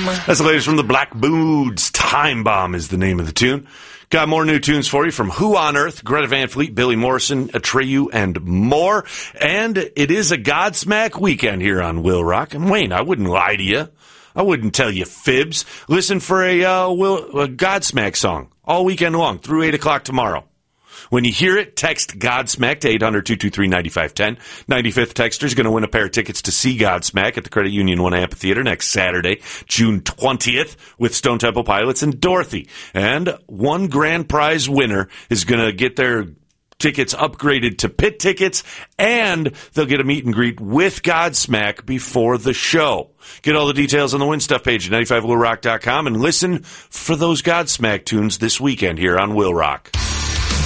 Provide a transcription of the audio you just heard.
That's the latest from the Black Boots. Time Bomb is the name of the tune. Got more new tunes for you from Who on Earth, Greta Van Fleet, Billy Morrison, Atreyu, and more. And it is a Godsmack weekend here on Will Rock. And Wayne, I wouldn't lie to you. I wouldn't tell you fibs. Listen for a Godsmack song all weekend long through 8 o'clock tomorrow. When you hear it, text Godsmack to 800-223-9510. 95th texter is going to win a pair of tickets to see Godsmack at the Credit Union 1 Amphitheater next Saturday, June 20th, with Stone Temple Pilots and Dorothy. And one grand prize winner is going to get their tickets upgraded to pit tickets, and they'll get a meet and greet with Godsmack before the show. Get all the details on the Win Stuff page at 95willrock.com and listen for those Godsmack tunes this weekend here on Will Rock.